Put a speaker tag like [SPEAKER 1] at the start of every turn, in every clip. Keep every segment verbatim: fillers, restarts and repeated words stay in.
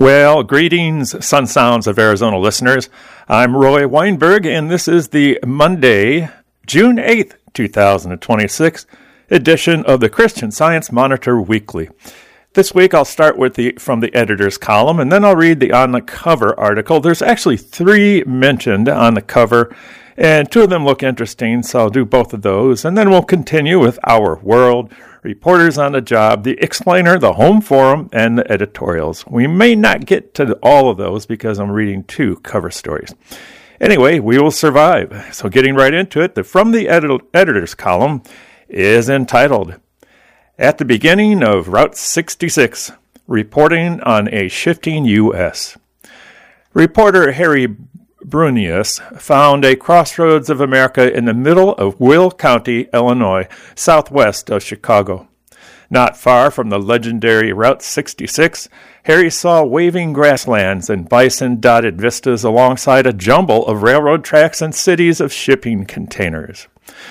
[SPEAKER 1] Well, greetings, Sun Sounds of Arizona listeners. I'm Roy Weinberg, and this is the Monday, June eighth, twenty twenty-six edition of the Christian Science Monitor Weekly. This week I'll start with the from the editor's column, and then I'll read the on the cover article. There's actually three mentioned on the cover, and two of them look interesting, so I'll do both of those. And then we'll continue with Our World, Reporters on the Job, The Explainer, the Home Forum, and the editorials. We may not get to all of those because I'm reading two cover stories. Anyway, we will survive. So getting right into it, the From the edit- Editor's column is entitled, At the Beginning of Route sixty-six, Reporting on a Shifting U S Reporter Harry Brunius found a crossroads of America in the middle of Will County, Illinois, southwest of Chicago. Not far from the legendary Route sixty-six, Harry saw waving grasslands and bison-dotted vistas alongside a jumble of railroad tracks and cities of shipping containers.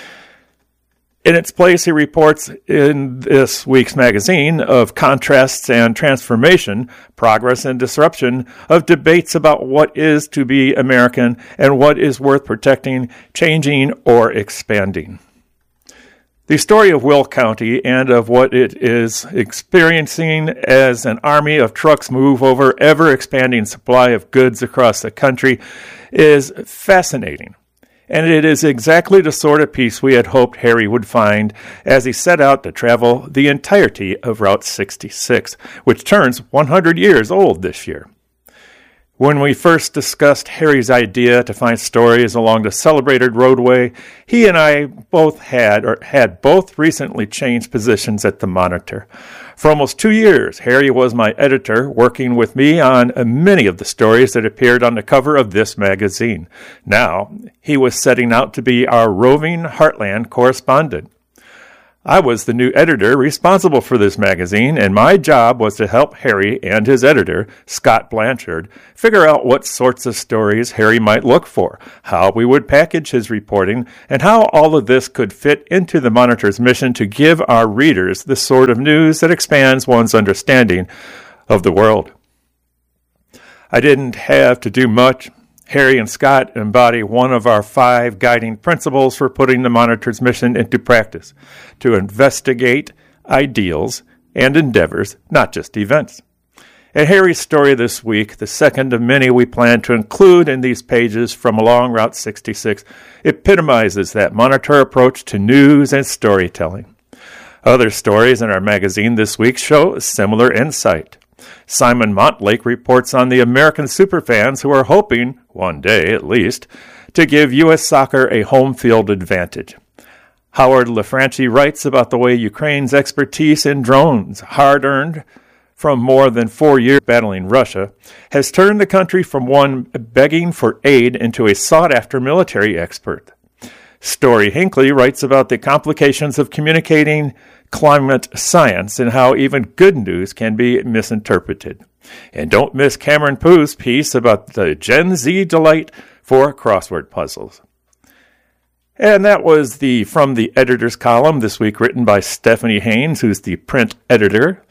[SPEAKER 1] In its place, he reports in this week's magazine of contrasts and transformation, progress and disruption, of debates about what is to be American and what is worth protecting, changing, or expanding. The story of Will County and of what it is experiencing as an army of trucks move over ever-expanding supply of goods across the country is fascinating. And it is exactly the sort of piece we had hoped Harry would find as he set out to travel the entirety of Route sixty-six, which turns one hundred years old this year. When we first discussed Harry's idea to find stories along the celebrated roadway, he and I both had or had both recently changed positions at the Monitor. For almost two years, Harry was my editor, working with me on many of the stories that appeared on the cover of this magazine. Now, he was setting out to be our roving Heartland correspondent. I was the new editor responsible for this magazine, and my job was to help Harry and his editor, Scott Blanchard, figure out what sorts of stories Harry might look for, how we would package his reporting, and how all of this could fit into the Monitor's mission to give our readers the sort of news that expands one's understanding of the world. I didn't have to do much. Harry and Scott embody one of our five guiding principles for putting the Monitor's mission into practice, to investigate ideals and endeavors, not just events. And Harry's story this week, the second of many we plan to include in these pages from along Route sixty-six, epitomizes that Monitor approach to news and storytelling. Other stories in our magazine this week show similar insight. Simon Montlake reports on the American superfans who are hoping, one day at least, to give U S soccer a home field advantage. Howard LaFranchi writes about the way Ukraine's expertise in drones, hard-earned from more than four years battling Russia, has turned the country from one begging for aid into a sought-after military expert. Story Hinckley writes about the complications of communicating climate science and how even good news can be misinterpreted. And don't miss Cameron Pooh's piece about the Gen Z delight for crossword puzzles. And that was the From the Editor's column this week, written by Stephanie Haynes, who's the print editor.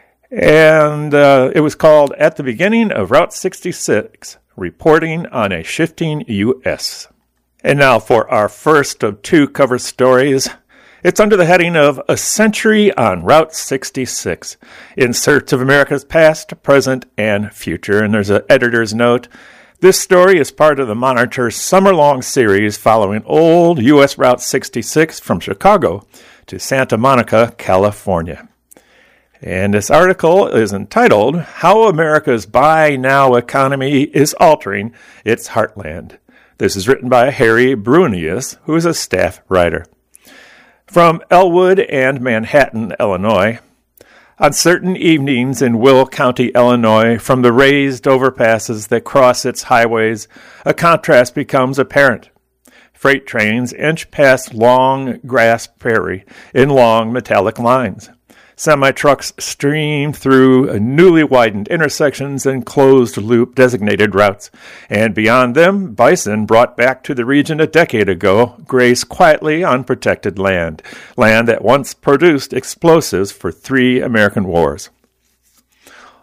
[SPEAKER 1] And uh, it was called At the Beginning of Route sixty-six, Reporting on a Shifting U S And now for our first of two cover stories. It's under the heading of A Century on Route sixty-six, in search of America's past, present, and future. And there's an editor's note. This story is part of the Monitor's summer-long series following old U S Route sixty-six from Chicago to Santa Monica, California. And this article is entitled, How America's Buy Now Economy is Altering Its Heartland. This is written by Harry Brunius, who is a staff writer. From Elwood and Manhattan, Illinois, on certain evenings in Will County, Illinois, from the raised overpasses that cross its highways, a contrast becomes apparent. Freight trains inch past long grass prairie in long metallic lines. Semi-trucks stream through newly widened intersections and closed-loop designated routes. And beyond them, bison brought back to the region a decade ago graze quietly on protected land, land that once produced explosives for three American wars.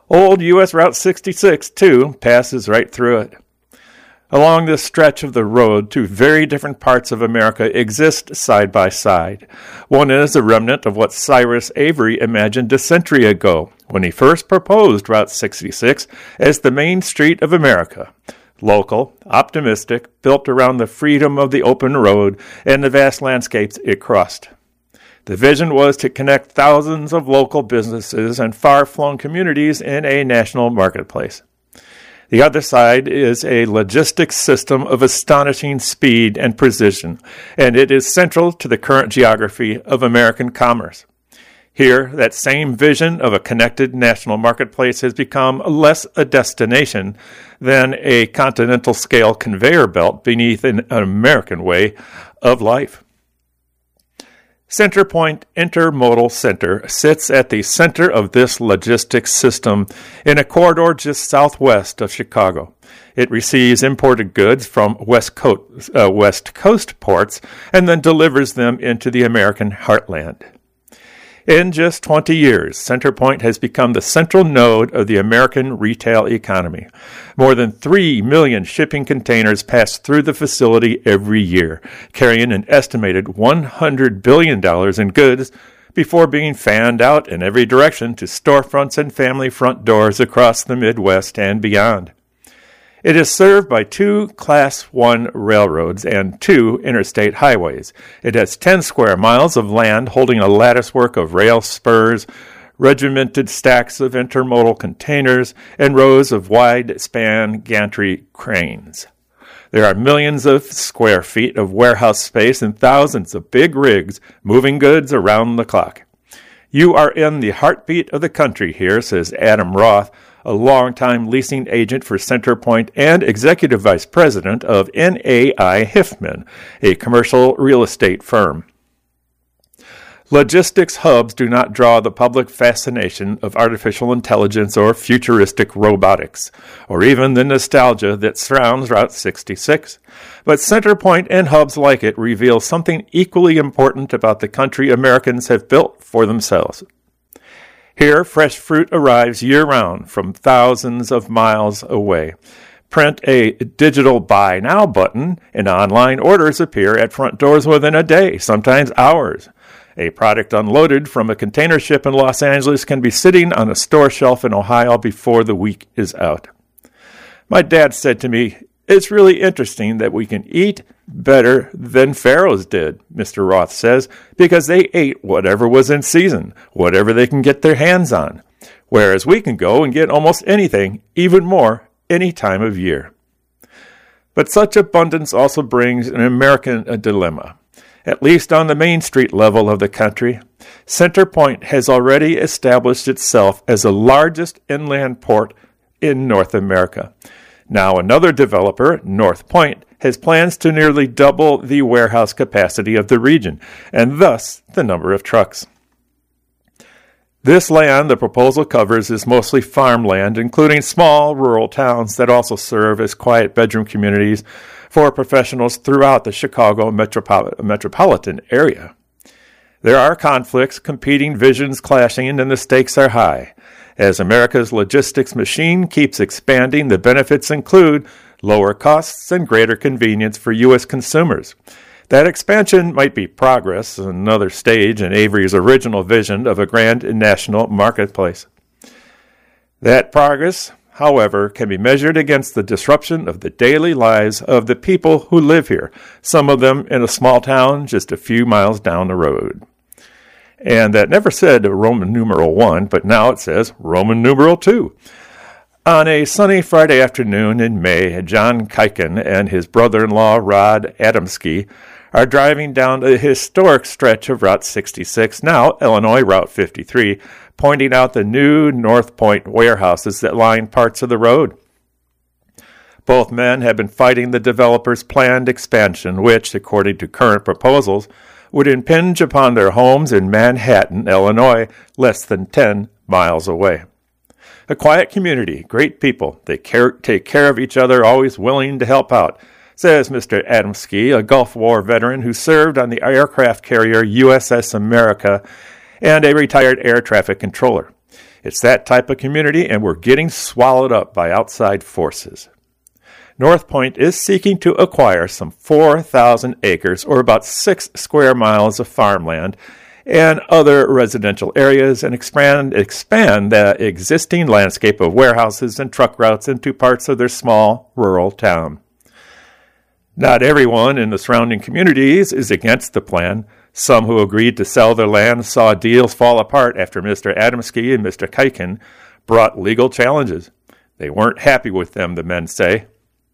[SPEAKER 1] Old U S Route sixty-six, too, passes right through it. Along this stretch of the road, two very different parts of America exist side by side. One is a remnant of what Cyrus Avery imagined a century ago, when he first proposed Route sixty-six as the main street of America. Local, optimistic, built around the freedom of the open road and the vast landscapes it crossed. The vision was to connect thousands of local businesses and far-flung communities in a national marketplace. The other side is a logistics system of astonishing speed and precision, and it is central to the current geography of American commerce. Here, that same vision of a connected national marketplace has become less a destination than a continental-scale conveyor belt beneath an American way of life. CenterPoint Intermodal Center sits at the center of this logistics system in a corridor just southwest of Chicago. It receives imported goods from West Coast, uh, West Coast ports and then delivers them into the American heartland. In just twenty years, CenterPoint has become the central node of the American retail economy. More than three million shipping containers pass through the facility every year, carrying an estimated one hundred billion dollars in goods before being fanned out in every direction to storefronts and family front doors across the Midwest and beyond. It is served by two Class one railroads and two interstate highways. It has ten square miles of land holding a latticework of rail spurs, regimented stacks of intermodal containers, and rows of wide-span gantry cranes. There are millions of square feet of warehouse space and thousands of big rigs moving goods around the clock. You are in the heartbeat of the country here, says Adam Roth, a longtime leasing agent for CenterPoint and executive vice president of N A I Hiffman, a commercial real estate firm. Logistics hubs do not draw the public fascination of artificial intelligence or futuristic robotics, or even the nostalgia that surrounds Route sixty-six. But CenterPoint and hubs like it reveal something equally important about the country Americans have built for themselves. Here, fresh fruit arrives year-round from thousands of miles away. Print a digital Buy Now button, and online orders appear at front doors within a day, sometimes hours. A product unloaded from a container ship in Los Angeles can be sitting on a store shelf in Ohio before the week is out. My dad said to me, "It's really interesting that we can eat better than pharaohs did," Mister Roth says, because they ate whatever was in season, whatever they can get their hands on, whereas we can go and get almost anything, even more, any time of year. But such abundance also brings an American a dilemma. At least on the Main Street level of the country, CenterPoint has already established itself as the largest inland port in North America. Now another developer, North Point, has plans to nearly double the warehouse capacity of the region, and thus the number of trucks. This land the proposal covers is mostly farmland, including small rural towns that also serve as quiet bedroom communities for professionals throughout the Chicago metropol- metropolitan area. There are conflicts, competing visions clashing, and the stakes are high. As America's logistics machine keeps expanding, the benefits include lower costs and greater convenience for U S consumers. That expansion might be progress, another stage in Avery's original vision of a grand national marketplace. That progress, however, can be measured against the disruption of the daily lives of the people who live here, some of them in a small town just a few miles down the road. And that never said Roman numeral one, but now it says Roman numeral two. On a sunny Friday afternoon in May, John Kiken and his brother-in-law Rod Adamski are driving down the historic stretch of Route sixty-six, now Illinois Route fifty-three, pointing out the new North Point warehouses that line parts of the road. Both men have been fighting the developer's planned expansion, which, according to current proposals, would impinge upon their homes in Manhattan, Illinois, less than ten miles away. A quiet community, great people. They care, take care of each other, always willing to help out, says Mister Adamski, a Gulf War veteran who served on the aircraft carrier U S S America and a retired air traffic controller. It's that type of community, and we're getting swallowed up by outside forces. North Point is seeking to acquire some four thousand acres, or about six square miles of farmland, and other residential areas, and expand, expand the existing landscape of warehouses and truck routes into parts of their small rural town. Not everyone in the surrounding communities is against the plan. Some who agreed to sell their land saw deals fall apart after Mister Adamski and Mister Kuiken brought legal challenges. They weren't happy with them, the men say.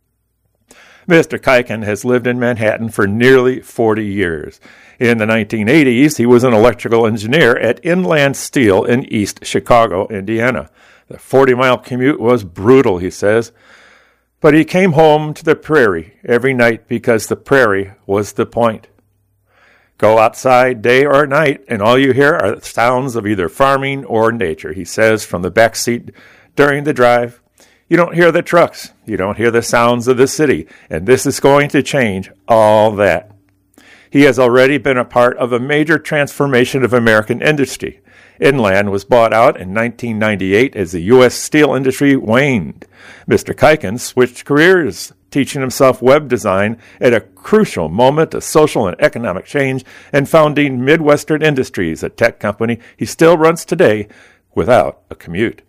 [SPEAKER 1] Mister Kuiken has lived in Manhattan for nearly forty years. In the nineteen eighties, he was an electrical engineer at Inland Steel in East Chicago, Indiana. The forty-mile commute was brutal, he says. But he came home to the prairie every night because the prairie was the point. Go outside day or night, and all you hear are sounds of either farming or nature, he says from the back seat during the drive. You don't hear the trucks. You don't hear the sounds of the city. And this is going to change all that. He has already been a part of a major transformation of American industry. Inland was bought out in nineteen ninety-eight as the U S steel industry waned. Mister Kuiken switched careers, teaching himself web design at a crucial moment of social and economic change, and founding Midwestern Industries, a tech company he still runs today without a commute.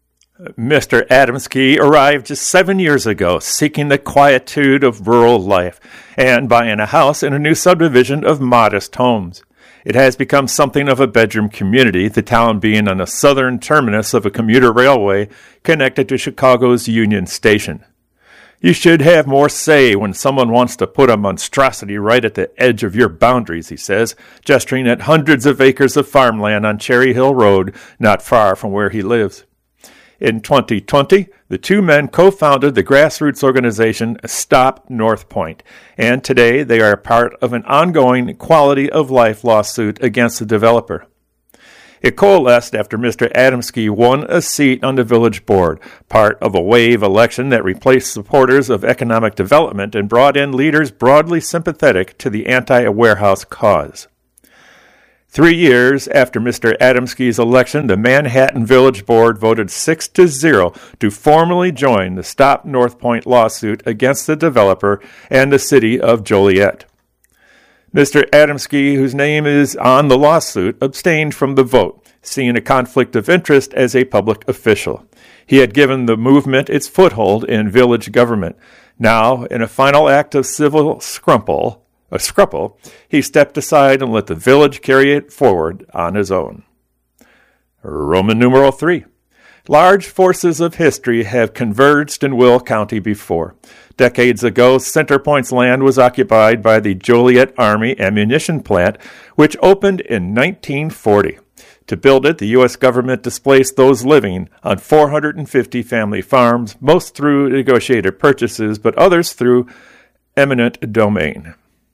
[SPEAKER 1] Mister Adamski arrived just seven years ago, seeking the quietude of rural life and buying a house in a new subdivision of modest homes. It has become something of a bedroom community, the town being on the southern terminus of a commuter railway connected to Chicago's Union Station. You should have more say when someone wants to put a monstrosity right at the edge of your boundaries, he says, gesturing at hundreds of acres of farmland on Cherry Hill Road, not far from where he lives. In twenty twenty, the two men co-founded the grassroots organization Stop North Point, and today they are part of an ongoing quality of life lawsuit against the developer. It coalesced after Mister Adamski won a seat on the village board, part of a wave election that replaced supporters of economic development and brought in leaders broadly sympathetic to the anti-warehouse cause. Three years after Mister Adamski's election, the Manhattan Village Board voted six to zero to formally join the Stop North Point lawsuit against the developer and the city of Joliet. Mister Adamski, whose name is on the lawsuit, abstained from the vote, seeing a conflict of interest as a public official. He had given the movement its foothold in village government. Now, in a final act of civil scrumple, A scruple, he stepped aside and let the village carry it forward on his own. Roman numeral three. Large forces of history have converged in Will County before. Decades ago, Center Point's land was occupied by the Joliet Army Ammunition Plant, which opened in nineteen forty. To build it, the U S government displaced those living on four hundred fifty family farms, most through negotiated purchases, but others through eminent domain.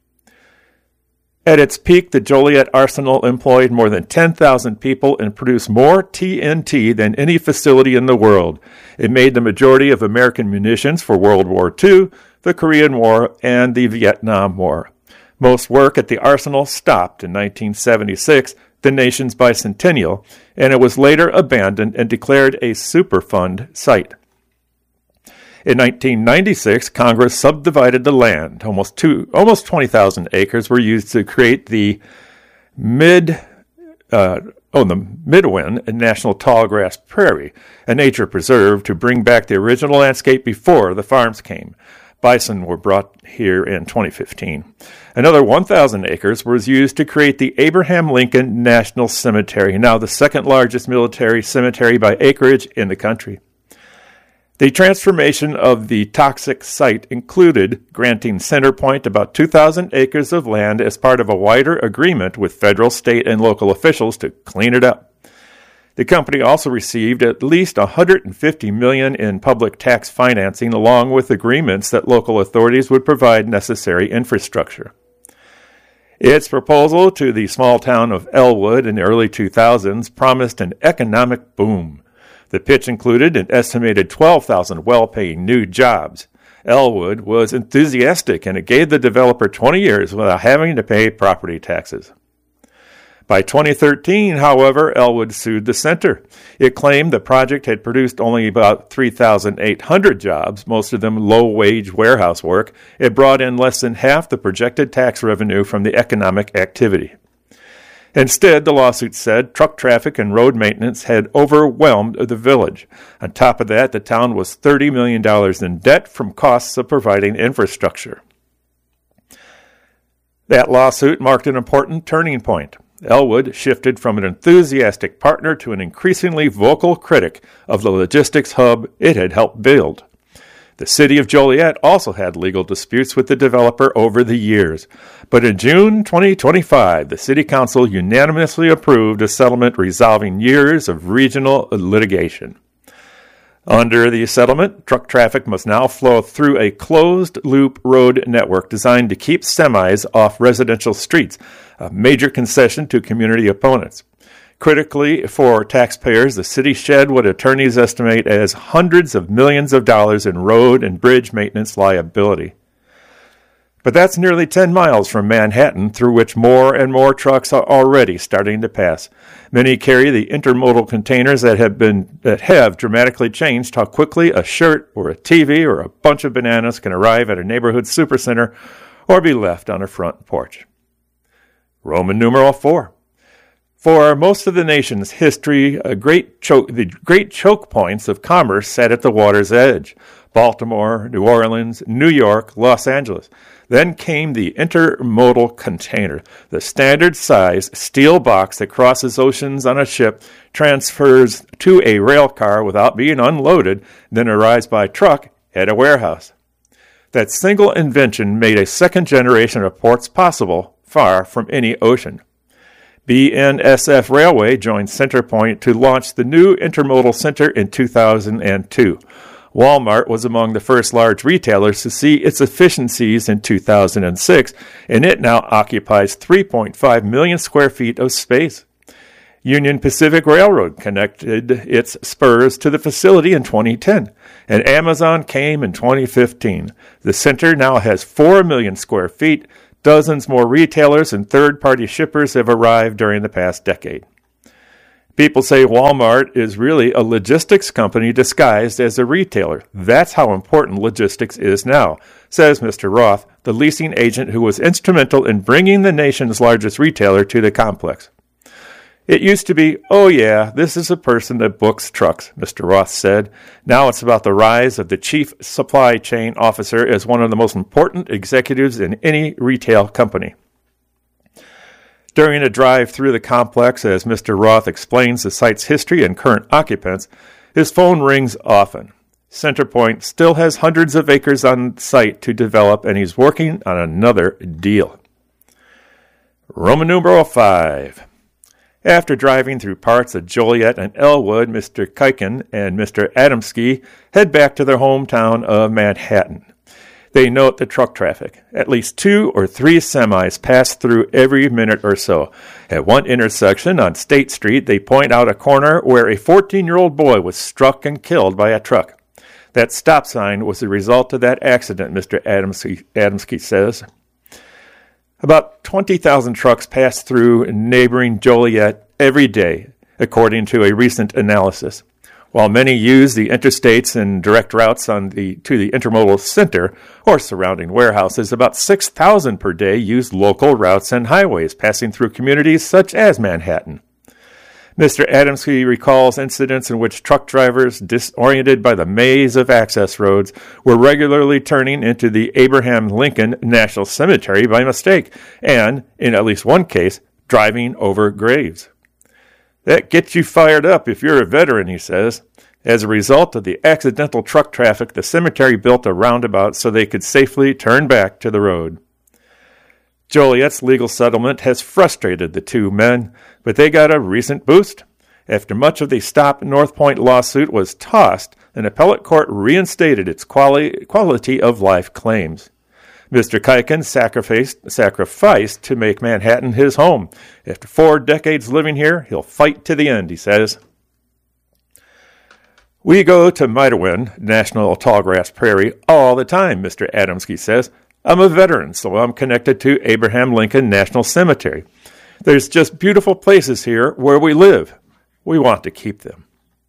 [SPEAKER 1] At its peak, the Joliet Arsenal employed more than ten thousand people and produced more T N T than any facility in the world. It made the majority of American munitions for World War Two, the Korean War, and the Vietnam War. Most work at the arsenal stopped in nineteen seventy-six, the nation's bicentennial, and it was later abandoned and declared a Superfund site. In nineteen ninety-six, Congress subdivided the land. Almost two, almost twenty thousand acres were used to create the mid, uh, oh, the Midwin National Tallgrass Prairie, a nature preserve to bring back the original landscape before the farms came. Bison were brought here in twenty fifteen. Another one thousand acres was used to create the Abraham Lincoln National Cemetery, now the second largest military cemetery by acreage in the country. The transformation of the toxic site included granting Center Point about two thousand acres of land as part of a wider agreement with federal, state, and local officials to clean it up. The company also received at least one hundred fifty million dollars in public tax financing, along with agreements that local authorities would provide necessary infrastructure. Its proposal to the small town of Elwood in the early two thousands promised an economic boom. The pitch included an estimated twelve thousand well-paying new jobs. Elwood was enthusiastic, and it gave the developer twenty years without having to pay property taxes. By twenty thirteen, however, Elwood sued the center. It claimed the project had produced only about three thousand eight hundred jobs, most of them low-wage warehouse work. It brought in less than half the projected tax revenue from the economic activity. Instead, the lawsuit said truck traffic and road maintenance had overwhelmed the village. On top of that, the town was thirty million dollars in debt from costs of providing infrastructure. That lawsuit marked an important turning point. Elwood shifted from an enthusiastic partner to an increasingly vocal critic of the logistics hub it had helped build. The city of Joliet also had legal disputes with the developer over the years. But in June twenty twenty-five, the city council unanimously approved a settlement resolving years of regional litigation. Under the settlement, truck traffic must now flow through a closed-loop road network designed to keep semis off residential streets, a major concession to community opponents. Critically, for taxpayers, the city shed what attorneys estimate as hundreds of millions of dollars in road and bridge maintenance liability. But that's nearly ten miles from Manhattan, through which more and more trucks are already starting to pass. Many carry the intermodal containers that have been that have dramatically changed how quickly a shirt or a T V or a bunch of bananas can arrive at a neighborhood supercenter or be left on a front porch. Roman numeral four. For most of the nation's history, a great choke, the great choke points of commerce sat at the water's edge. Baltimore, New Orleans, New York, Los Angeles. Then came the intermodal container, the standard-size steel box that crosses oceans on a ship, transfers to a rail car without being unloaded, then arrives by truck at a warehouse. That single invention made a second generation of ports possible, far from any ocean. B N S F Railway joined Centerpoint to launch the new Intermodal Center in two thousand two. Walmart was among the first large retailers to see its efficiencies in two thousand six, and it now occupies three point five million square feet of space. Union Pacific Railroad connected its spurs to the facility in twenty ten, and Amazon came in twenty fifteen. The center now has four million square feet. Dozens more retailers and third-party shippers have arrived during the past decade. People say Walmart is really a logistics company disguised as a retailer. That's how important logistics is now, says Mister Roth, the leasing agent who was instrumental in bringing the nation's largest retailer to the complex. It used to be, oh yeah, this is a person that books trucks, Mister Roth said. Now it's about the rise of the chief supply chain officer as one of the most important executives in any retail company. During a drive through the complex, as Mister Roth explains the site's history and current occupants, his phone rings often. Centerpoint still has hundreds of acres on site to develop, and he's working on another deal. Roman numeral five. After driving through parts of Joliet and Elwood, Mister Kiken and Mister Adamski head back to their hometown of Manhattan. They note the truck traffic. At least two or three semis pass through every minute or so. At one intersection on State Street, they point out a corner where a fourteen-year-old boy was struck and killed by a truck. That stop sign was the result of that accident, Mister Adamski, Adamski says. About twenty thousand trucks pass through neighboring Joliet every day, according to a recent analysis. While many use the interstates and direct routes on the to the intermodal center or surrounding warehouses, about six thousand per day use local routes and highways passing through communities such as Manhattan. Mister Adamski recalls incidents in which truck drivers, disoriented by the maze of access roads, were regularly turning into the Abraham Lincoln National Cemetery by mistake, and, in at least one case, driving over graves. That gets you fired up if you're a veteran, he says. As a result of the accidental truck traffic, the cemetery built a roundabout so they could safely turn back to the road. Joliet's legal settlement has frustrated the two men, but they got a recent boost. After much of the Stop North Point lawsuit was tossed, an appellate court reinstated its quali- quality of life claims. Mister Kiken sacrificed, sacrificed to make Manhattan his home. After four decades living here, he'll fight to the end, he says. We go to Midawin, National Tallgrass Prairie, all the time, Mister Adamski says. I'm a veteran, so I'm connected to Abraham Lincoln National Cemetery. There's just beautiful places here where we live. We want to keep them.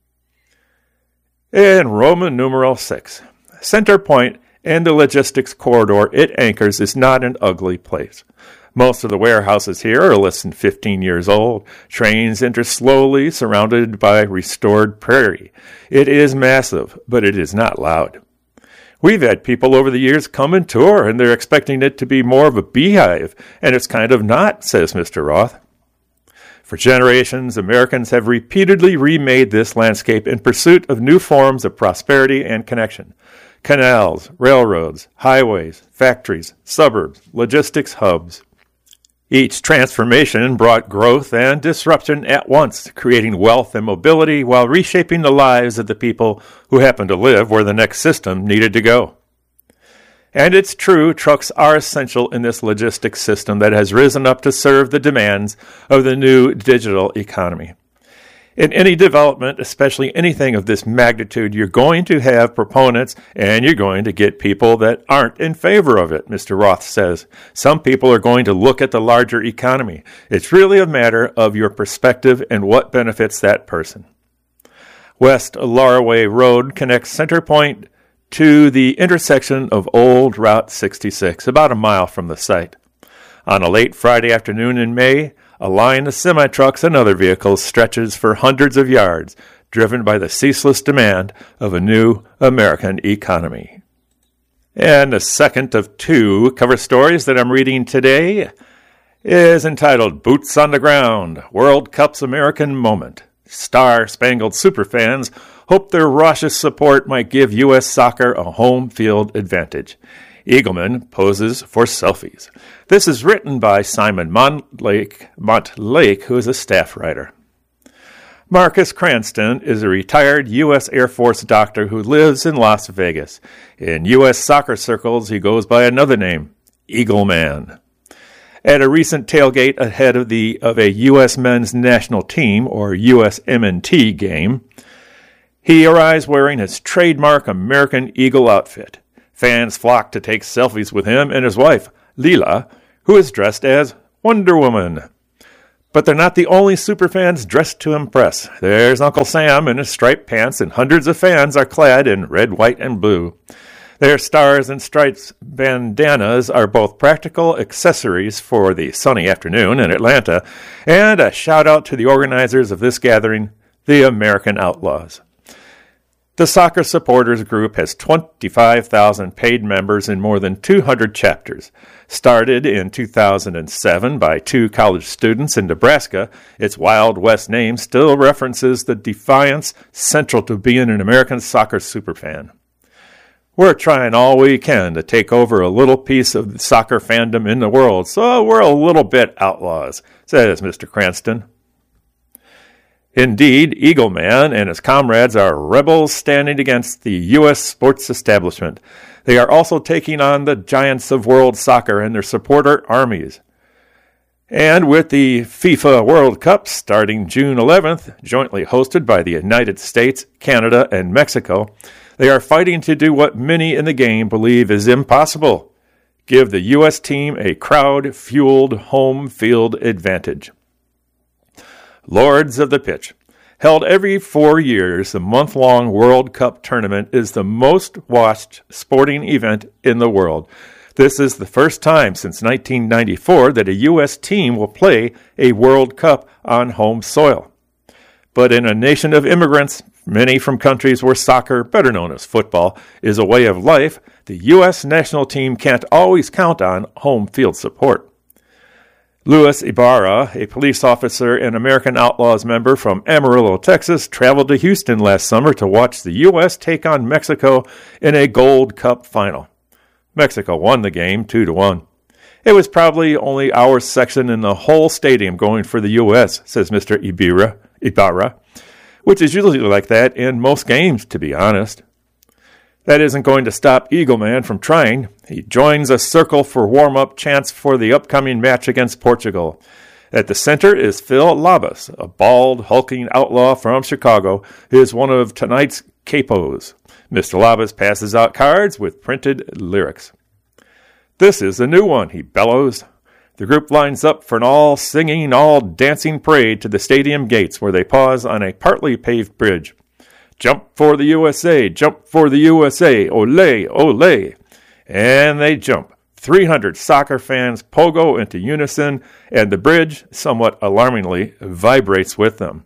[SPEAKER 1] In Roman numeral six, Center Point and the logistics corridor it anchors is not an ugly place. Most of the warehouses here are less than fifteen years old. Trains enter slowly, surrounded by restored prairie. It is massive, but it is not loud. We've had people over the years come and tour, and they're expecting it to be more of a beehive, and it's kind of not, says Mister Roth. For generations, Americans have repeatedly remade this landscape in pursuit of new forms of prosperity and connection. Canals, railroads, highways, factories, suburbs, logistics hubs. Each transformation brought growth and disruption at once, creating wealth and mobility while reshaping the lives of the people who happened to live where the next system needed to go. And it's true, trucks are essential in this logistics system that has risen up to serve the demands of the new digital economy. In any development, especially anything of this magnitude, you're going to have proponents and you're going to get people that aren't in favor of it, Mister Roth says. Some people are going to look at the larger economy. It's really a matter of your perspective and what benefits that person. West Laraway Road connects Center Point to the intersection of Old Route sixty-six, about a mile from the site. On a late Friday afternoon in May, a line of semi-trucks and other vehicles stretches for hundreds of yards, driven by the ceaseless demand of a new American economy. And the second of two cover stories that I'm reading today is entitled Boots on the Ground, World Cup's American Moment. Star-spangled superfans hope their raucous support might give U S soccer a home field advantage. Eagleman poses for selfies. This is written by Simon Montlake, Montlake, who is a staff writer. Marcus Cranston is a retired U S Air Force doctor who lives in Las Vegas. In U S soccer circles, he goes by another name, Eagleman. At a recent tailgate ahead of the of a U S men's national team, or U S M N T game, he arrives wearing his trademark American Eagle outfit. Fans flock to take selfies with him and his wife, Leela, who is dressed as Wonder Woman. But they're not the only superfans dressed to impress. There's Uncle Sam in his striped pants, and hundreds of fans are clad in red, white, and blue. Their stars and stripes bandanas are both practical accessories for the sunny afternoon in Atlanta, and a shout-out to the organizers of this gathering, the American Outlaws. The soccer supporters group has twenty-five thousand paid members in more than two hundred chapters. Started in two thousand seven by two college students in Nebraska, its Wild West name still references the defiance central to being an American soccer superfan. We're trying all we can to take over a little piece of the soccer fandom in the world, so we're a little bit outlaws, says Mister Cranston. Indeed, Eagleman and his comrades are rebels standing against the U S sports establishment. They are also taking on the giants of world soccer and their supporter armies. And with the FIFA World Cup starting June eleventh, jointly hosted by the United States, Canada, and Mexico, they are fighting to do what many in the game believe is impossible: give the U S team a crowd-fueled home field advantage. Lords of the Pitch. Held every four years, the month-long World Cup tournament is the most-watched sporting event in the world. This is the first time since nineteen ninety-four that a U S team will play a World Cup on home soil. But in a nation of immigrants, many from countries where soccer, better known as football, is a way of life, the U S national team can't always count on home field support. Luis Ibarra, a police officer and American Outlaws member from Amarillo, Texas, traveled to Houston last summer to watch the U S take on Mexico in a Gold Cup final. Mexico won the game two to one. It was probably only our section in the whole stadium going for the U S, says Mister Ibarra, Ibarra, which is usually like that in most games, to be honest. That isn't going to stop Eagleman from trying. He joins a circle for warm-up chants for the upcoming match against Portugal. At the center is Phil Labas, a bald, hulking outlaw from Chicago, who is one of tonight's capos. Mister Labas passes out cards with printed lyrics. "This is the new one," he bellows. The group lines up for an all-singing, all-dancing parade to the stadium gates where they pause on a partly paved bridge. Jump for the U S A, jump for the U S A, ole, ole. And they jump. three hundred soccer fans pogo into unison, and the bridge, somewhat alarmingly, vibrates with them.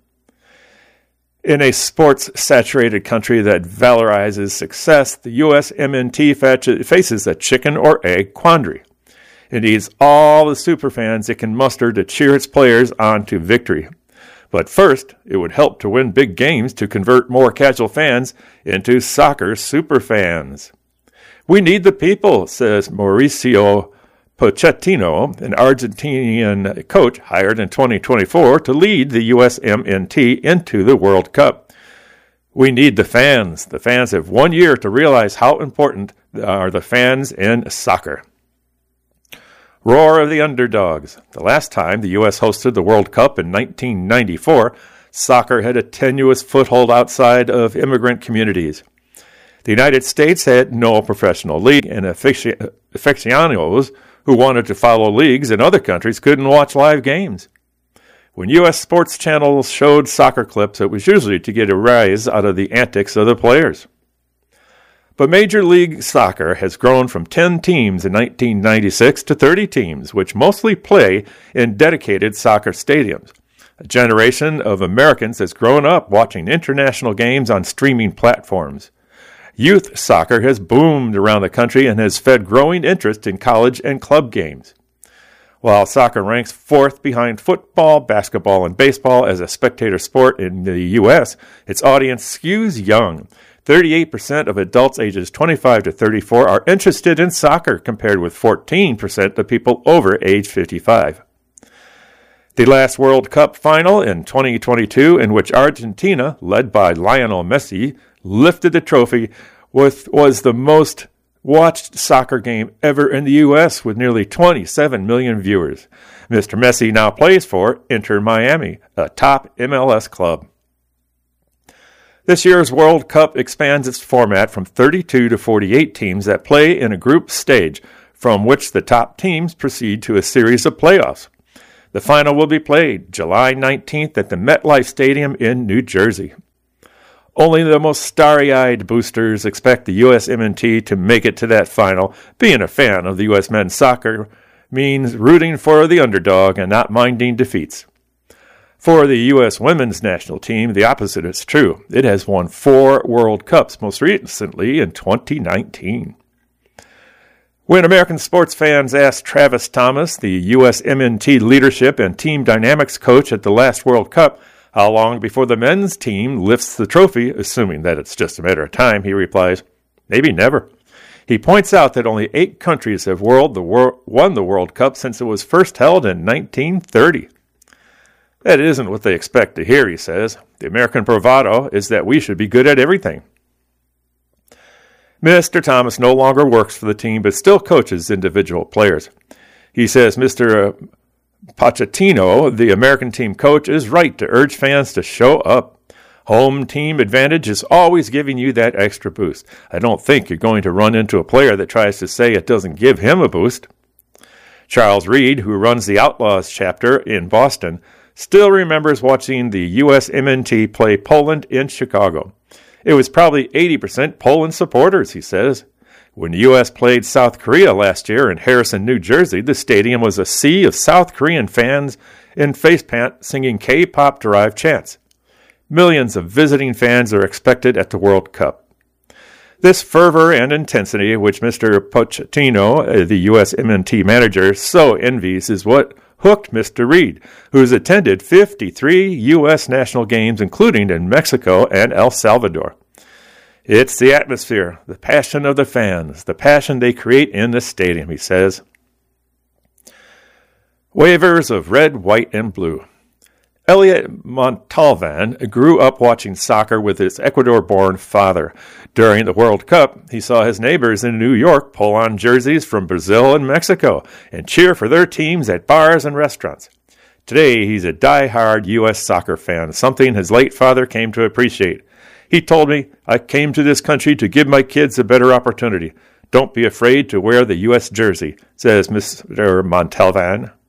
[SPEAKER 1] In a sports-saturated country that valorizes success, the U S M N T faces a chicken or egg quandary. It needs all the superfans it can muster to cheer its players on to victory. But first, it would help to win big games to convert more casual fans into soccer superfans. We need the people, says Mauricio Pochettino, an Argentinian coach hired in twenty twenty-four to lead the U S M N T into the World Cup. We need the fans. The fans have one year to realize how important are the fans in soccer. Roar of the underdogs. The last time the U S hosted the World Cup in nineteen ninety-four, soccer had a tenuous foothold outside of immigrant communities. The United States had no professional league, and afici- aficionados who wanted to follow leagues in other countries couldn't watch live games. When U S sports channels showed soccer clips, it was usually to get a rise out of the antics of the players. But Major League Soccer has grown from ten teams in nineteen ninety-six to thirty teams, which mostly play in dedicated soccer stadiums. A generation of Americans has grown up watching international games on streaming platforms. Youth soccer has boomed around the country and has fed growing interest in college and club games. While soccer ranks fourth behind football, basketball, and baseball as a spectator sport in the U S, its audience skews young. thirty-eight percent of adults ages twenty-five to thirty-four are interested in soccer, compared with fourteen percent of people over age fifty-five. The last World Cup final in twenty twenty-two, in which Argentina, led by Lionel Messi, lifted the trophy, with, was the most watched soccer game ever in the U S, with nearly twenty-seven million viewers. Mister Messi now plays for Inter Miami, a top M L S club. This year's World Cup expands its format from thirty-two to forty-eight teams that play in a group stage, from which the top teams proceed to a series of playoffs. The final will be played July nineteenth at the MetLife Stadium in New Jersey. Only the most starry-eyed boosters expect the U S M N T to make it to that final. Being a fan of the U S men's soccer means rooting for the underdog and not minding defeats. For the U S women's national team, the opposite is true. It has won four World Cups, most recently in twenty nineteen. When American sports fans asked Travis Thomas, the U S M N T leadership and team dynamics coach at the last World Cup, how long before the men's team lifts the trophy, assuming that it's just a matter of time, he replies, maybe never. He points out that only eight countries have world the wor- won the World Cup since it was first held in nineteen thirty. That isn't what they expect to hear, he says. The American bravado is that we should be good at everything. Mister Thomas no longer works for the team, but still coaches individual players. He says Mister Pochettino, the American team coach, is right to urge fans to show up. Home team advantage is always giving you that extra boost. I don't think you're going to run into a player that tries to say it doesn't give him a boost. Charles Reed, who runs the Outlaws chapter in Boston, still remembers watching the U S M N T play Poland in Chicago. It was probably eighty percent Poland supporters, he says. When the U S played South Korea last year in Harrison, New Jersey, the stadium was a sea of South Korean fans in facepaint singing K-pop derived chants. Millions of visiting fans are expected at the World Cup. This fervor and intensity, which Mister Pochettino, the U S M N T manager, so envies, is what hooked Mister Reed, who has attended fifty-three U S national games, including in Mexico and El Salvador. It's the atmosphere, the passion of the fans, the passion they create in the stadium, he says. Waivers of red, white, and blue. Elliot Montalvan grew up watching soccer with his Ecuador-born father. During the World Cup, he saw his neighbors in New York pull on jerseys from Brazil and Mexico and cheer for their teams at bars and restaurants. Today, he's a die-hard U S soccer fan, something his late father came to appreciate. He told me, I came to this country to give my kids a better opportunity. Don't be afraid to wear the U S jersey, says Mister Montalvan.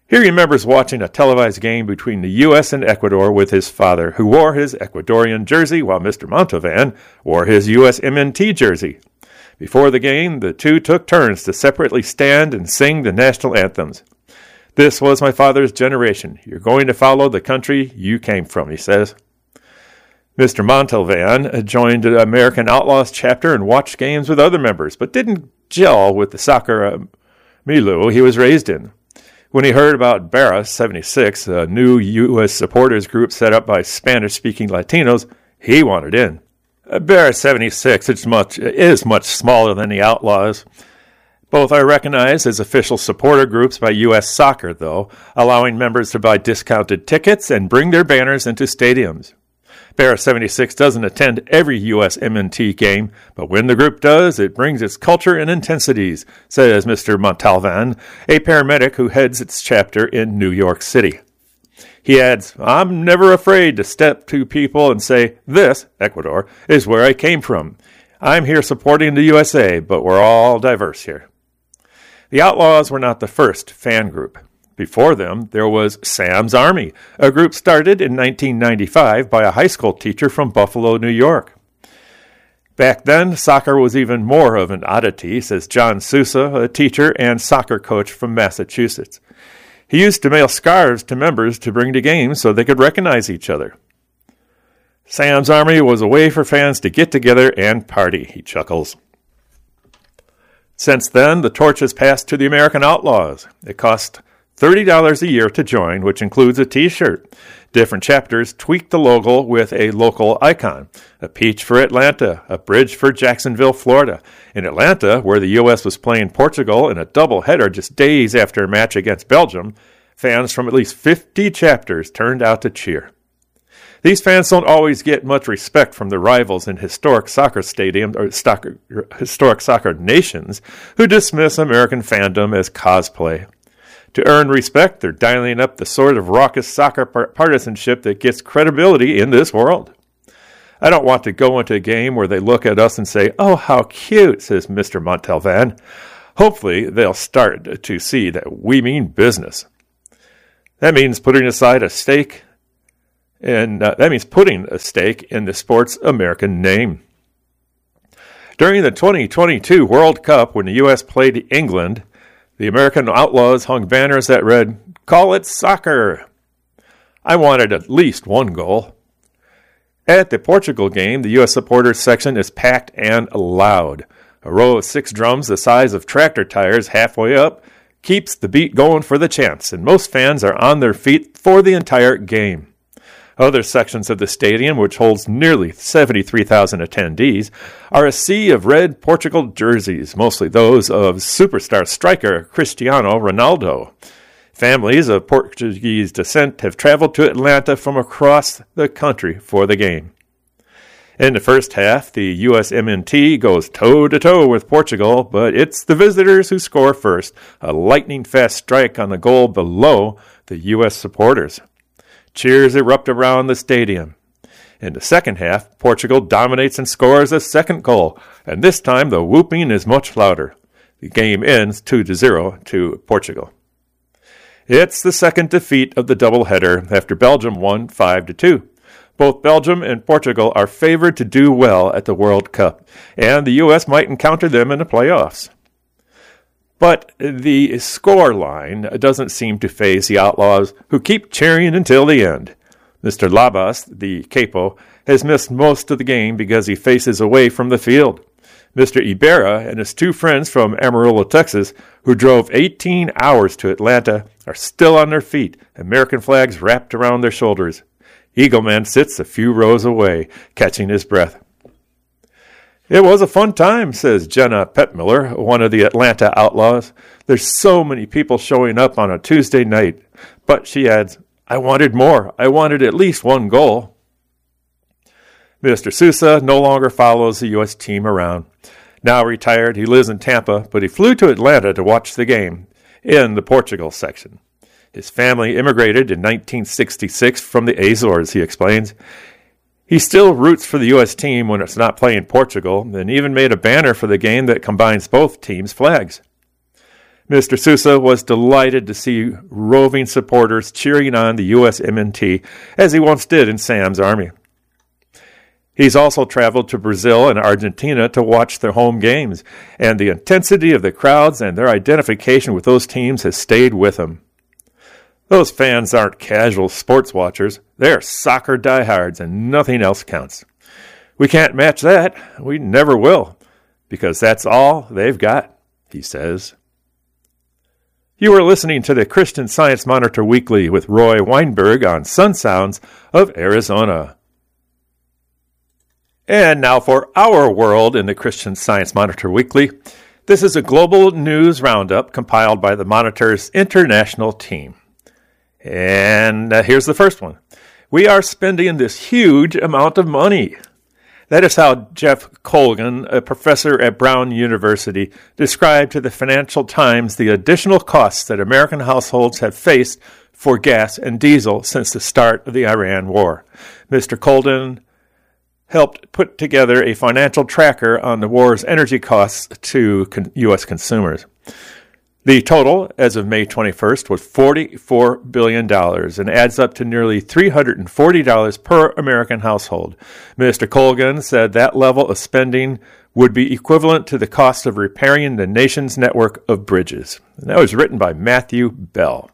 [SPEAKER 1] He remembers watching a televised game between the U S and Ecuador with his father, who wore his Ecuadorian jersey while Mister Montalvan wore his U S M N T jersey. Before the game, the two took turns to separately stand and sing the national anthems. This was my father's generation. You're going to follow the country you came from, he says. Mister Montalvan joined the American Outlaws chapter and watched games with other members, but didn't gel with the soccer uh, milieu he was raised in. When he heard about Barra seventy-six, a new U S supporters group set up by Spanish-speaking Latinos, he wanted in. Uh, Barra seventy-six is much, is much smaller than the Outlaws. Both are recognized as official supporter groups by U S Soccer, though, allowing members to buy discounted tickets and bring their banners into stadiums. Barra seventy-six doesn't attend every U S M N T game, but when the group does, it brings its culture and intensities, says Mister Montalvan, a paramedic who heads its chapter in New York City. He adds, I'm never afraid to step to people and say, this, Ecuador, is where I came from. I'm here supporting the U S A, but we're all diverse here. The Outlaws were not the first fan group. Before them, there was Sam's Army, a group started in nineteen ninety-five by a high school teacher from Buffalo, New York. Back then, soccer was even more of an oddity, says John Sousa, a teacher and soccer coach from Massachusetts. He used to mail scarves to members to bring to games so they could recognize each other. Sam's Army was a way for fans to get together and party, he chuckles. Since then, the torch has passed to the American Outlaws. It cost thirty dollars a year to join, which includes a t-shirt. Different chapters tweak the logo with a local icon. A peach for Atlanta, a bridge for Jacksonville, Florida. In Atlanta, where the U S was playing Portugal in a doubleheader just days after a match against Belgium, fans from at least fifty chapters turned out to cheer. These fans don't always get much respect from the rivals in historic soccer stadiums or soccer, historic soccer nations who dismiss American fandom as cosplay. To earn respect, they're dialing up the sort of raucous soccer partisanship that gets credibility in this world. I don't want to go into a game where they look at us and say, oh, how cute, says Mister Montalvan. Hopefully, they'll start to see that we mean business. That means putting aside a stake, and uh, that means putting a stake in the sport's American name. During the twenty twenty-two World Cup, when the U S played England, the American Outlaws hung banners that read, call it soccer. I wanted at least one goal. At the Portugal game, the U S supporters section is packed and loud. A row of six drums the size of tractor tires halfway up keeps the beat going for the chants, and most fans are on their feet for the entire game. Other sections of the stadium, which holds nearly seventy-three thousand attendees, are a sea of red Portugal jerseys, mostly those of superstar striker Cristiano Ronaldo. Families of Portuguese descent have traveled to Atlanta from across the country for the game. In the first half, the U S M N T goes toe-to-toe with Portugal, but it's the visitors who score first, a lightning-fast strike on the goal below the U S supporters. Cheers erupt around the stadium. In the second half, Portugal dominates and scores a second goal, and this time the whooping is much louder. The game ends two to zero to Portugal. It's the second defeat of the doubleheader after Belgium won five to two. Both Belgium and Portugal are favored to do well at the World Cup, and the U S might encounter them in the playoffs. But the score line doesn't seem to faze the Outlaws, who keep cheering until the end. Mister Labas, the capo, has missed most of the game because he faces away from the field. Mister Ibarra and his two friends from Amarillo, Texas, who drove eighteen hours to Atlanta, are still on their feet, American flags wrapped around their shoulders. Eagleman sits a few rows away, catching his breath. It was a fun time, says Jenna Petmiller, one of the Atlanta Outlaws. There's so many people showing up on a Tuesday night. But she adds, I wanted more. I wanted at least one goal. Mister Sousa no longer follows the U S team around. Now retired, he lives in Tampa, but he flew to Atlanta to watch the game in the Portugal section. His family immigrated in nineteen sixty-six from the Azores, he explains. He still roots for the U S team when it's not playing Portugal, and even made a banner for the game that combines both teams' flags. Mister Sousa was delighted to see roving supporters cheering on the U S M N T, as he once did in Sam's army. He's also traveled to Brazil and Argentina to watch their home games, and the intensity of the crowds and their identification with those teams has stayed with him. Those fans aren't casual sports watchers. They're soccer diehards, and nothing else counts. We can't match that. We never will, because that's all they've got, he says. You are listening to the Christian Science Monitor Weekly with Roy Weinberg on Sun Sounds of Arizona. And now for our world in the Christian Science Monitor Weekly. This is a global news roundup compiled by the Monitor's international team. And uh, here's the first one. We are spending this huge amount of money. That is how Jeff Colgan, a professor at Brown University, described to the Financial Times the additional costs that American households have faced for gas and diesel since the start of the Iran war. Mister Colgan helped put together a financial tracker on the war's energy costs to U S consumers. The total, as of May twenty-first, was forty-four billion dollars and adds up to nearly three hundred forty dollars per American household. Mister Colgan said that level of spending would be equivalent to the cost of repairing the nation's network of bridges. And that was written by Matthew Bell.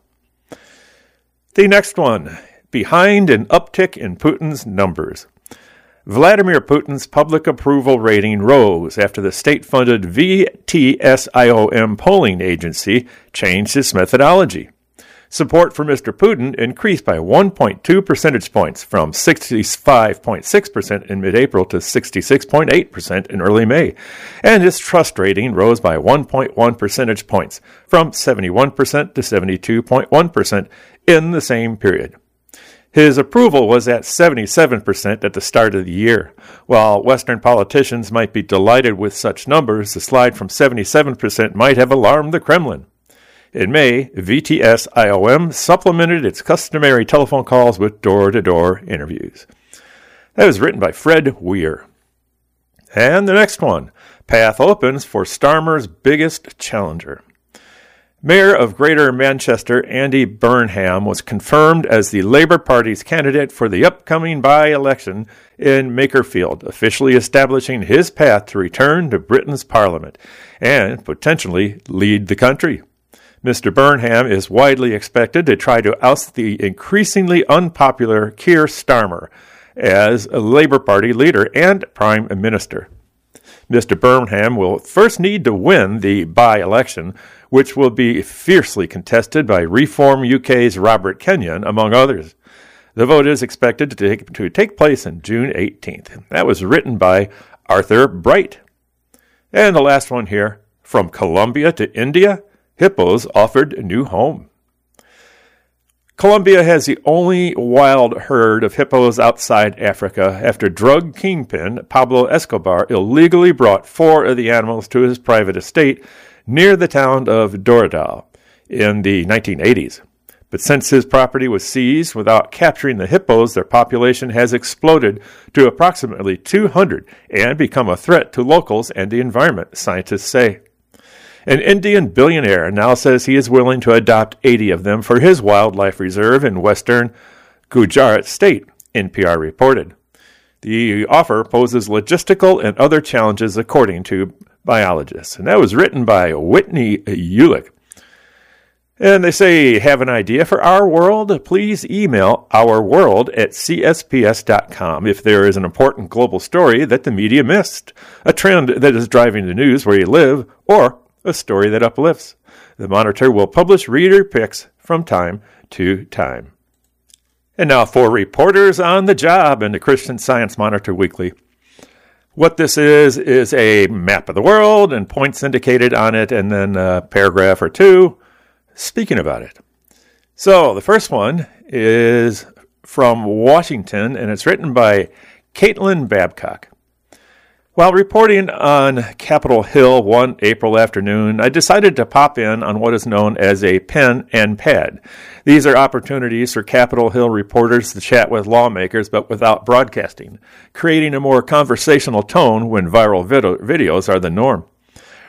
[SPEAKER 1] The next one, behind an uptick in Putin's numbers. Vladimir Putin's public approval rating rose after the state-funded V T S I O M polling agency changed its methodology. Support for Mister Putin increased by one point two percentage points from sixty-five point six percent in mid-April to sixty-six point eight percent in early May, and his trust rating rose by one point one percentage points from seventy-one percent to seventy-two point one percent in the same period. His approval was at seventy-seven percent at the start of the year. While Western politicians might be delighted with such numbers, the slide from seventy-seven percent might have alarmed the Kremlin. In May, V T S I O M supplemented its customary telephone calls with door-to-door interviews. That was written by Fred Weir. And the next one, path opens for Starmer's biggest challenger. Mayor of Greater Manchester, Andy Burnham, was confirmed as the Labour Party's candidate for the upcoming by-election in Makerfield, officially establishing his path to return to Britain's Parliament and potentially lead the country. Mister Burnham is widely expected to try to oust the increasingly unpopular Keir Starmer as a Labour Party leader and Prime Minister. Mister Burnham will first need to win the by-election, which will be fiercely contested by Reform U K's Robert Kenyon, among others. The vote is expected to take, to take place on June eighteenth. That was written by Arthur Bright. And the last one here, from Colombia to India, hippos offered a new home. Colombia has the only wild herd of hippos outside Africa after drug kingpin Pablo Escobar illegally brought four of the animals to his private estate near the town of Doradal in the nineteen eighties. But since his property was seized without capturing the hippos, their population has exploded to approximately two hundred and become a threat to locals and the environment, scientists say. An Indian billionaire now says he is willing to adopt eighty of them for his wildlife reserve in western Gujarat state, N P R reported. The offer poses logistical and other challenges, according to biologists. And that was written by Whitney Ulick. And they say, have an idea for Our World? Please email ourworld at c s p s dot com if there is an important global story that the media missed, a trend that is driving the news where you live, or a story that uplifts. The Monitor will publish reader picks from time to time. And now for reporters on the job in the Christian Science Monitor Weekly. What this is, is a map of the world and points indicated on it, and then a paragraph or two speaking about it. So the first one is from Washington, and it's written by Caitlin Babcock. While reporting on Capitol Hill one April afternoon, I decided to pop in on what is known as a pen and pad. These are opportunities for Capitol Hill reporters to chat with lawmakers, but without broadcasting, creating a more conversational tone when viral vid- videos are the norm.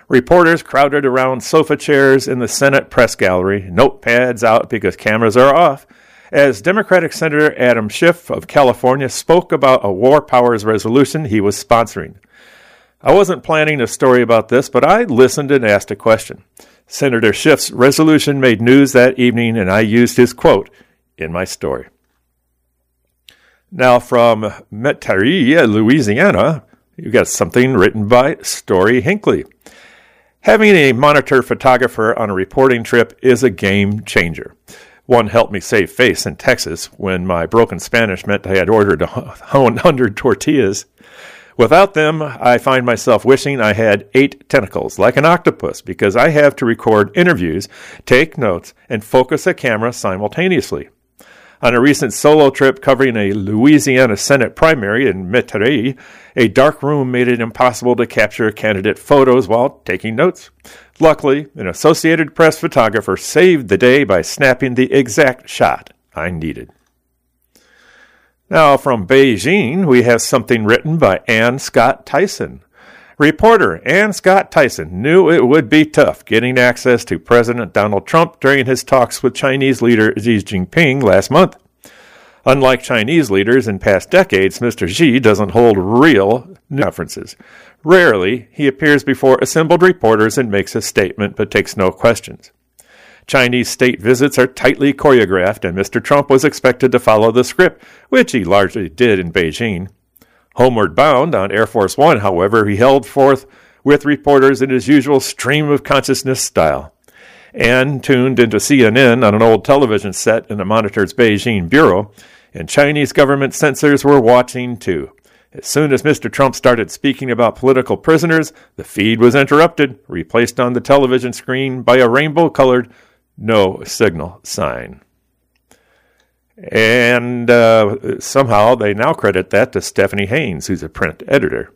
[SPEAKER 1] Reporters crowded around sofa chairs in the Senate press gallery, notepads out because cameras are off, as Democratic Senator Adam Schiff of California spoke about a war powers resolution he was sponsoring. I wasn't planning a story about this, but I listened and asked a question. Senator Schiff's resolution made news that evening, and I used his quote in my story. Now from Metairie, Louisiana, you got something written by Story Hinckley. Having a monitor photographer on a reporting trip is a game changer. One helped me save face in Texas when my broken Spanish meant I had ordered one hundred tortillas. Without them, I find myself wishing I had eight tentacles, like an octopus, because I have to record interviews, take notes, and focus a camera simultaneously. On a recent solo trip covering a Louisiana Senate primary in Metairie, a dark room made it impossible to capture candidate photos while taking notes. Luckily, an Associated Press photographer saved the day by snapping the exact shot I needed. Now, from Beijing, we have something written by Ann Scott Tyson. Reporter Ann Scott Tyson knew it would be tough getting access to President Donald Trump during his talks with Chinese leader Xi Jinping last month. Unlike Chinese leaders in past decades, Mister Xi doesn't hold real conferences. Rarely, he appears before assembled reporters and makes a statement but takes no questions. Chinese state visits are tightly choreographed, and Mister Trump was expected to follow the script, which he largely did in Beijing. Homeward bound on Air Force One, however, he held forth with reporters in his usual stream of consciousness style. Ann tuned into C N N on an old television set in the monitor's Beijing bureau, and Chinese government censors were watching too. As soon as Mister Trump started speaking about political prisoners, the feed was interrupted, replaced on the television screen by a rainbow-colored no signal sign. And uh, somehow they now credit that to Stephanie Haynes, who's a print editor.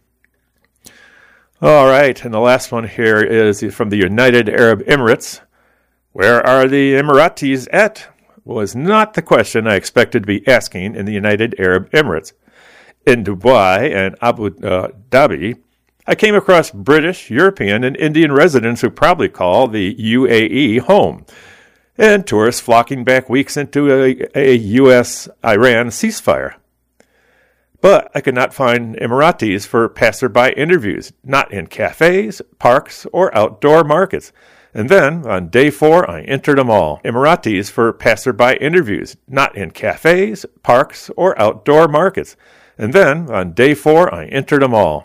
[SPEAKER 1] All right, and the last one here is from the United Arab Emirates. Where are the Emiratis at? Was not the question I expected to be asking in the United Arab Emirates. In Dubai and Abu uh, Dhabi, I came across British, European, and Indian residents who probably call the U A E home, and tourists flocking back weeks into a, a U S Iran ceasefire. But I could not find Emiratis for passerby interviews, not in cafes, parks, or outdoor markets. And then, on day four, I entered them all. Emiratis for passerby interviews, not in cafes, parks, or outdoor markets. And then, on day four, I entered them all.